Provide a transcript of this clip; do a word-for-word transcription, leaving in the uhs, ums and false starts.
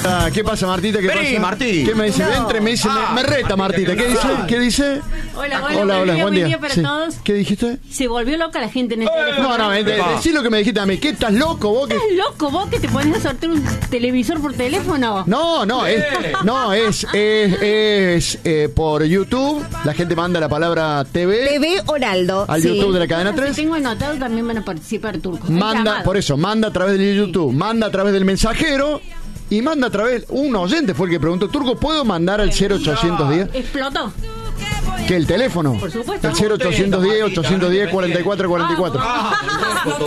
Martita. ¿Qué pasa, Martita? ¿Qué Vení, pasa? Martí. ¿Qué me dice? No. Entre, me dice, Ah, me, me reta, Martita. ¿Qué dice? ¿Qué dice? Hola, hola, Hola, buen hola, día, buen día. para Sí. todos. ¿Qué dijiste? Se volvió loca la gente en este teléfono. No, no, de, de, decí lo que me dijiste a mí. ¿Qué estás loco vos? Que... ¿Estás loco vos que te pones a sortear un televisor por teléfono? No, no, es, no, es, es, es eh, por YouTube. La gente manda la palabra T V. T V Oraldo. Al sí. YouTube de la cadena Ahora, tres. si tengo anotado, también van a participar turcos. Hay Manda, llamado. por eso, manda a través del YouTube, manda a través del mensajero y manda a través, un oyente fue el que preguntó, Turco, ¿puedo mandar al cero ochocientos diez? Explotó. ¿Qué, el teléfono? Por supuesto. El cero ochocientos diez, ochocientos diez, cuarenta y cuatro cuarenta y cuatro. Ah,